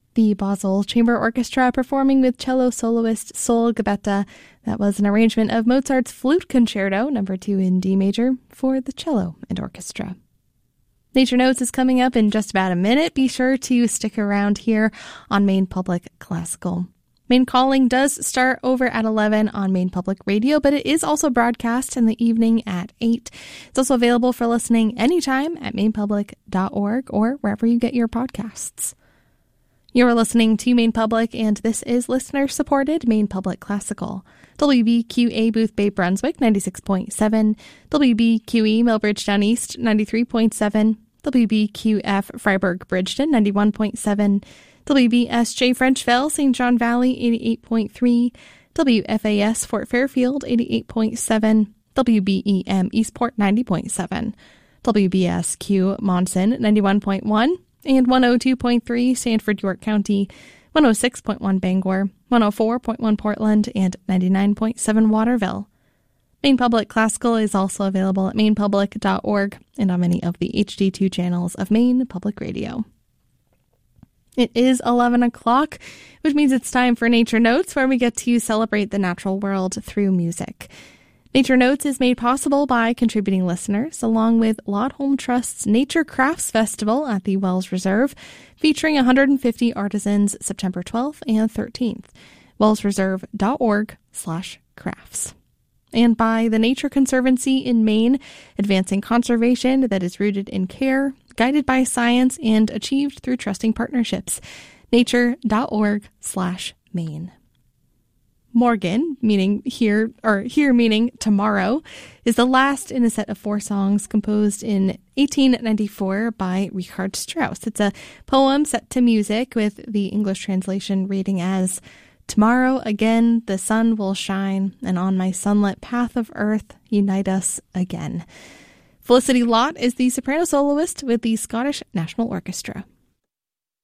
The Basel Chamber Orchestra performing with cello soloist Sol Gabetta. That was an arrangement of Mozart's Flute Concerto, No. 2 in D major, for the cello and orchestra. Nature Notes is coming up in just about a minute. Be sure to stick around here on Maine Public Classical. Maine Calling does start over at 11 on Maine Public Radio, but it is also broadcast in the evening at 8. It's also available for listening anytime at mainepublic.org or wherever you get your podcasts. You're listening to Maine Public, and this is listener-supported Maine Public Classical. WBQA Booth Bay Brunswick, 96.7. WBQE Millbridgetown East, 93.7. WBQF Freiburg Bridgeton, 91.7. WBSJ Frenchville, St. John Valley, 88.3. WFAS Fort Fairfield, 88.7. WBEM Eastport, 90.7. WBSQ Monson, 91.1. And 102.3 Sanford, York County, 106.1 Bangor, 104.1 Portland, and 99.7 Waterville. Maine Public Classical is also available at mainepublic.org and on many of the HD2 channels of Maine Public Radio. It is 11 o'clock, which means it's time for Nature Notes, where we get to celebrate the natural world through music. Nature Notes is made possible by contributing listeners, along with Laud Home Trust's Nature Crafts Festival at the Wells Reserve, featuring 150 artisans September 12th and 13th. wellsreserve.org/crafts. And by the Nature Conservancy in Maine, advancing conservation that is rooted in care, guided by science, and achieved through trusting partnerships. nature.org/Maine. Morgen, meaning here meaning tomorrow, is the last in a set of 4 songs composed in 1894 by Richard Strauss. It's a poem set to music with the English translation reading as, "Tomorrow again the sun will shine, and on my sunlit path of earth unite us again." Felicity Lott is the soprano soloist with the Scottish National Orchestra.